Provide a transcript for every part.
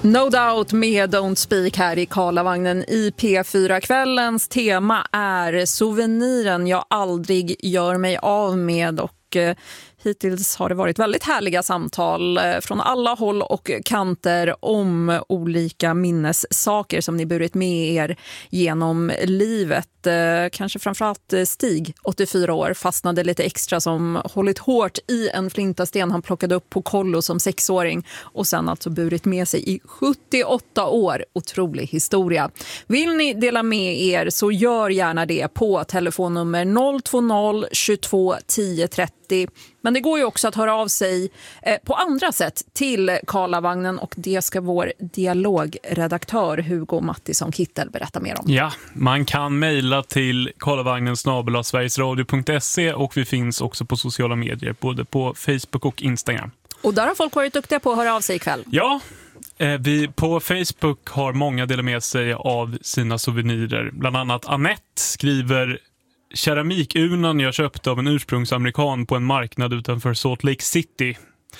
No Doubt med Don't Speak här i Karlavagnen i P4. Kvällens tema är souveniren jag aldrig gör mig av med, och hittills har det varit väldigt härliga samtal från alla håll och kanter om olika minnessaker som ni burit med er genom livet. Kanske framförallt Stig, 84 år, fastnade lite extra som hållit hårt i en flintasten han plockade upp på kollo som 6-åring och sen alltså burit med sig i 78 år. Otrolig historia. Vill ni dela med er så gör gärna det på telefonnummer 020 22 10 30. Men det går ju också att höra av sig på andra sätt till Karlavagnen, och det ska vår dialogredaktör Hugo Mattisson Kittel berätta mer om. Ja, man kan mejla till karlavagnen@sverigesradio.se, och vi finns också på sociala medier, både på Facebook och Instagram. Och där har folk varit duktiga på att höra av sig ikväll. Ja, vi på Facebook har många delat med sig av sina souvenirer. Bland annat Annette skriver: keramikunan jag köpte av en ursprungsamerikan på en marknad utanför Salt Lake City.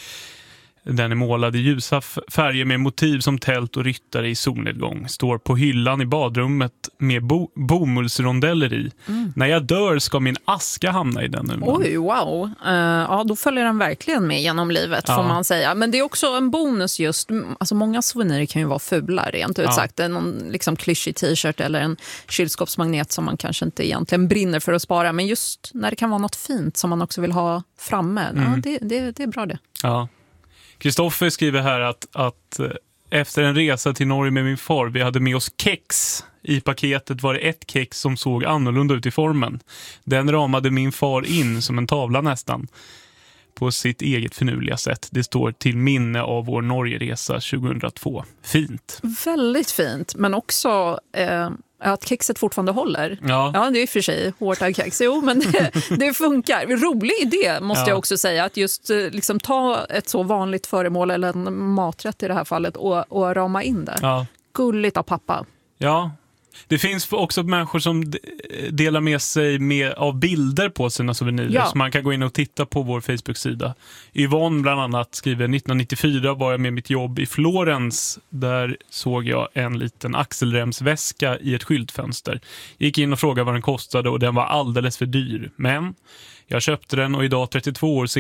Den är målad i ljusa färger med motiv som tält och ryttare i solnedgång. Står på hyllan i badrummet med bomullsrondeller i. När jag dör ska min aska hamna i den nu. Oj, wow. Ja, då följer den verkligen med genom livet, får man säga. Men det är också en bonus just. Alltså många souvenirer kan ju vara fula, rent ut sagt. Någon liksom klyschig t-shirt eller en kylskåpsmagnet som man kanske inte egentligen brinner för att spara. Men just när det kan vara något fint som man också vill ha framme. Ja, det är bra det. Ja. Kristoffer skriver här att efter en resa till Norge med min far, vi hade med oss kex. I paketet var det ett kex som såg annorlunda ut i formen. Den ramade min far in som en tavla nästan, på sitt eget finurliga sätt. Det står till minne av vår Norgeresa 2002. Fint. Väldigt fint, men också att kexet fortfarande håller. Ja, det är för sig hårt av kex. Jo, men det funkar. Rolig idé, måste jag också säga. Att just liksom ta ett så vanligt föremål, eller en maträtt i det här fallet, och rama in det. Ja. Gulligt av pappa. Ja. Det finns också människor som delar med sig av bilder på sina souvenirer. Ja. Så man kan gå in och titta på vår Facebook-sida. Yvonne bland annat skriver: 1994 var jag med mitt jobb i Florens. Där såg jag en liten axelremsväska i ett skyltfönster. Gick in och frågade vad den kostade, och den var alldeles för dyr. Men jag köpte den, och idag 32 år senare